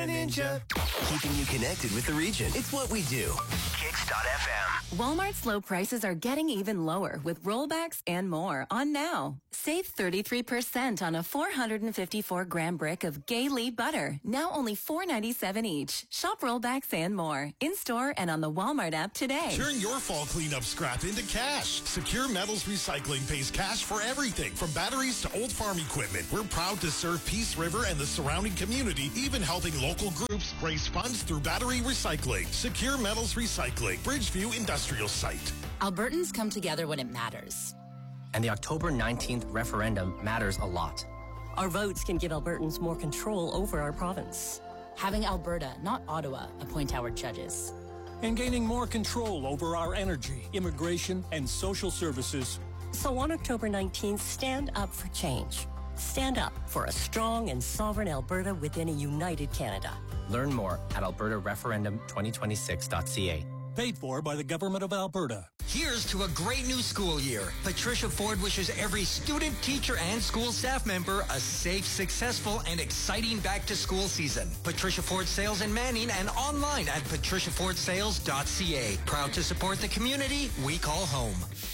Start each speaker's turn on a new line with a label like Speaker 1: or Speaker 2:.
Speaker 1: Ninja. Keeping you connected with the region. It's what we do. Kicks.fm.
Speaker 2: Walmart's low prices are getting even lower with rollbacks and more on now. Save 33% on a 454-gram brick of Gay-Lee butter. Now only $4.97 each. Shop rollbacks and more. In-store and on the Walmart app today.
Speaker 3: Turn your fall cleanup scrap into cash. Secure Metals Recycling pays cash for everything from batteries to old farm equipment. We're proud to serve Peace River and the surrounding community, even helping local groups raise funds through battery recycling. Secure Metals Recycling, Bridgeview Industrial Site.
Speaker 4: Albertans come together when it matters.
Speaker 5: And the October 19th referendum matters a lot.
Speaker 6: Our votes can give Albertans more control over our province.
Speaker 4: Having Alberta, not Ottawa, appoint our judges.
Speaker 7: And gaining more control over our energy, immigration, and social services.
Speaker 6: So on October 19th, stand up for change. Stand up for a strong and sovereign Alberta within a united Canada.
Speaker 5: Learn more at albertareferendum2026.ca.
Speaker 7: Paid for by the Government of Alberta.
Speaker 8: Here's to a great new school year. Patricia Ford wishes every student, teacher, and school staff member a safe, successful, and exciting back-to-school season. Patricia Ford Sales in Manning and online at patriciafordsales.ca. Proud to support the community we call home.